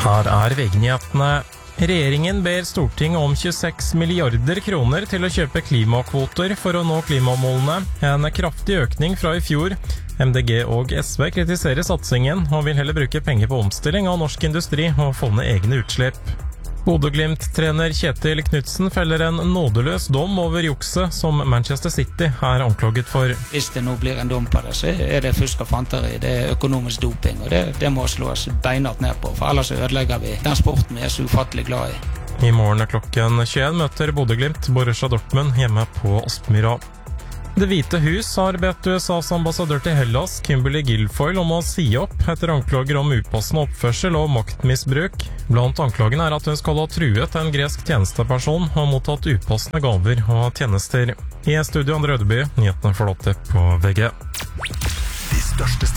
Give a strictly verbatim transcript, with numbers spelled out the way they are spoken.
Her er V G-nyhetene. Regjeringen ber Stortinget om tjueseks milliarder kroner til å kjøpe klimakvoter for å nå klimamålene, en kraftig økning fra i fjor. M D G og S V kritiserer satsingen og vil heller bruke penger på omstilling av norsk industri og få ned egne utslipp. Bodø-Glimt-trener Kjetil Knutsen feller en nådeløs dom over jukset som Manchester City er anklaget for. Hvis det nå blir en dom på det, så er det fusk og fanteri, det er økonomisk doping, og det, det må slås beinhardt ned på, for ellers ødelegger vi den sporten vi er så ufattelig glad i. I morgen klokken tjueen møter Bodø-Glimt Borussia Dortmund hjemme på Aspmyra. Det hvite hus har bedt U S A's ambassadør til Hellas, Kimberly Guilfoyle, om å si opp etter anklager om upassende oppførsel og maktmisbruk. Blant anklagene er at hun skal ha truet en gresk tjenesteperson og mottatt upassende gaver og tjenester. I studio Andre Ødeby, nyhetene forlatte på V G. De største